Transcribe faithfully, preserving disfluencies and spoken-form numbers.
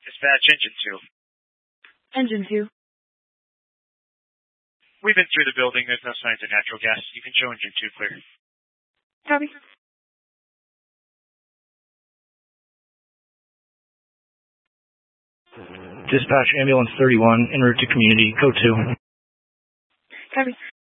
Dispatch, Engine two. Engine two. We've been through the building. There's no signs of natural gas. You can show Engine two clear. Copy. Dispatch, Ambulance thirty-one, en route to community, code two. Copy.